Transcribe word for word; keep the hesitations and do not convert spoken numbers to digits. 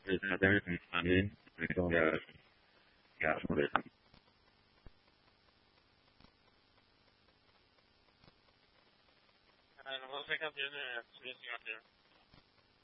Desde también, ya, ya sobre eso. Los doce campeones de